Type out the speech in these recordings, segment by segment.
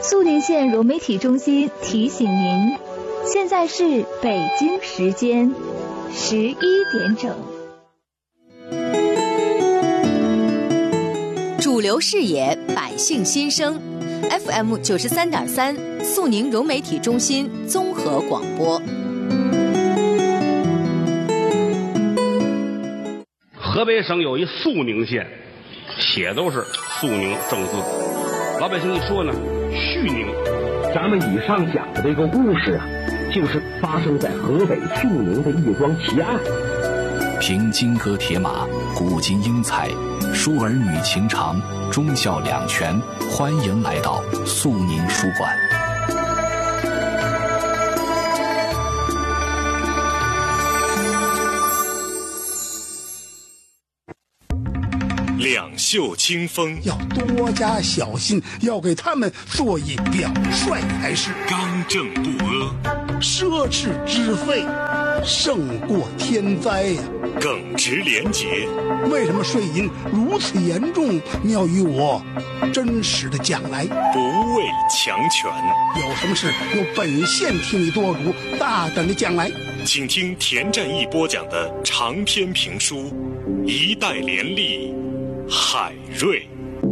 肃宁县融媒体中心提醒您，现在是北京时间11点整。 主流视野，百姓心声 ，FM 93.3，肃宁融媒体中心综合广播。 河北省有一肃宁县，写都是肃宁正字，老百姓一说呢，绪宁。 咱们以上讲的这个故事啊，就是发生在河北绪宁的一桩奇案。 凭金戈铁马，古今英才，书儿女情长，忠孝两全，欢迎来到肃宁书馆。 两袖清风， 要多加小心，要给他们做一表率才是。 刚正不阿， 奢侈支费胜过天灾呀。 耿直廉洁， 为什么税银如此严重？你要与我真实的讲来。 不畏强权， 有什么事由本县替你做主，大胆的讲来。 请听田占义播讲的长篇评书《一代廉吏海瑞》。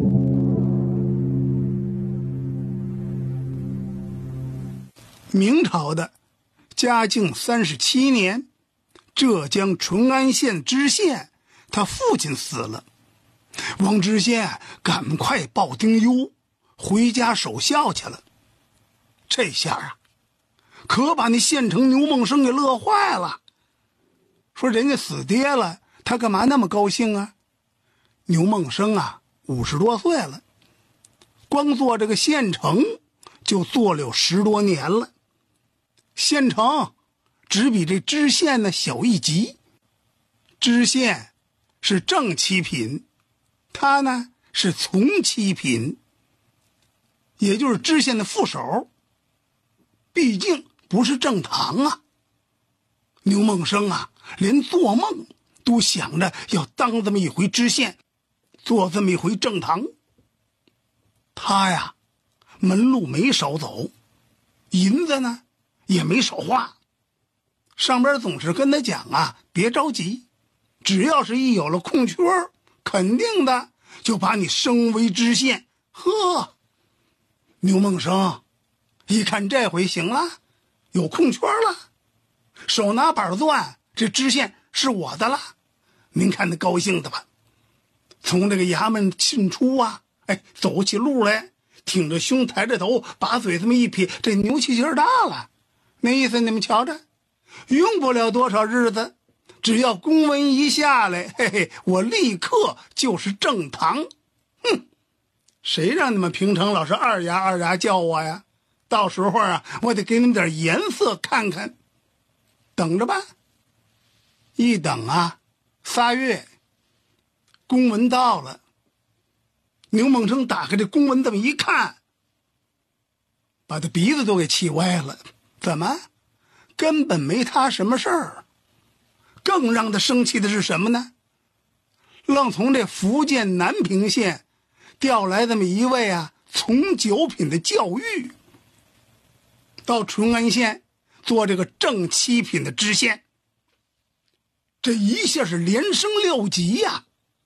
明朝的嘉靖37年，浙江淳安县知县他父亲死了，王知县赶快抱丁忧回家守孝去了。这下啊，可把那县城牛梦生给乐坏了，说人家死爹了，他干嘛那么高兴啊？牛梦生啊50多岁了，光做这个县城就做了有10多年了。县城只比这知县呢小一级，知县是正七品，他呢是从七品，也就是知县的副手，毕竟不是正堂啊。牛梦生啊，连做梦都想着要当这么一回知县，做这么一回正堂。他呀，门路没少走，银子呢也没少花。上边总是跟他讲啊，别着急，只要是一有了空缺，肯定的就把你升为知县。呵，牛梦生一看这回行了，有空缺了，手拿板钻，这知县是我的了。您看他高兴的吧？从这个衙门进出啊，走起路来，挺着胸，抬着头，把嘴这么一撇，这牛气劲儿大了。那意思你们瞧着，用不了多少日子，只要公文一下来，嘿嘿，我立刻就是正堂。哼，谁让你们平常老是二牙叫我呀？到时候啊，我得给你们点颜色看看。等着吧。一等啊，3月，公文到了。牛梦生打开这公文这么一看，把他鼻子都给气歪了。怎么？根本没他什么事儿。更让他生气的是什么呢？愣从这福建南平县调来这么一位啊从9品的教育，到淳安县做这个正7品的知县。这一下是连升6级呀。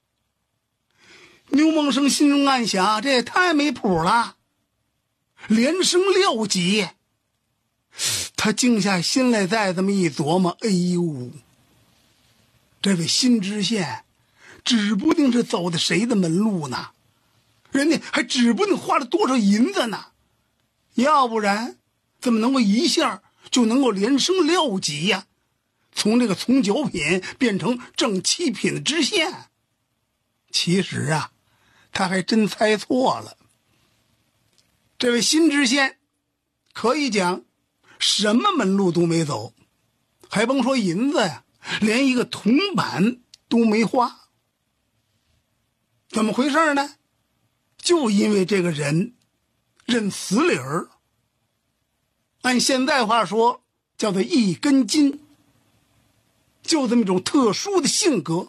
牛梦生心中暗想，这也太没谱了，连升6级。他静下心来再这么一琢磨，哎呦，这位新知县指不定是走的谁的门路呢，人家还指不定花了多少银子呢，要不然怎么能够一下就能够连升6级呀？从这个从9品变成正7品的知县。其实啊，他还真猜错了。这位新知县可以讲什么门路都没走，还甭说银子呀，连一个铜板都没花。怎么回事呢？就因为这个人认死理儿，按现在话说叫做一根筋，就这么一种特殊的性格，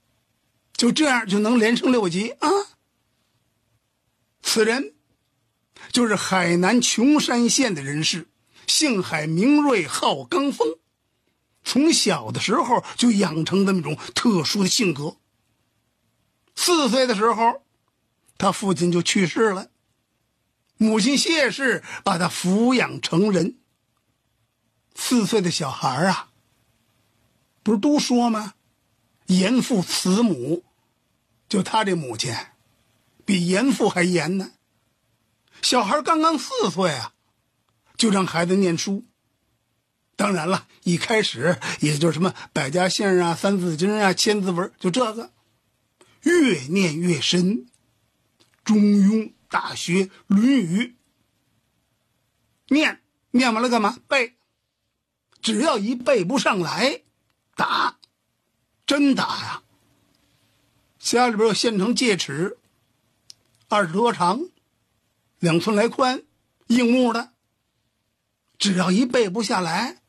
就这样就能连升6级啊！此人就是海南琼山县的人士，姓海名瑞，号刚峰。从小的时候就养成这么一种特殊的性格。4岁的时候，他父亲就去世了，母亲谢氏把他抚养成人。4岁的小孩啊，不是都说吗？严父慈母，就他这母亲比严父还严呢。小孩刚刚4岁啊，就让孩子念书。当然了，一开始也就是什么百家姓啊、三字经啊、千字文，就这个，越念越深。中庸、大学、论语，念完了干嘛？背。只要一背不上来，打，真打呀！家里边有现成戒尺，20多长，2寸来宽，硬木的。只要一背不下来，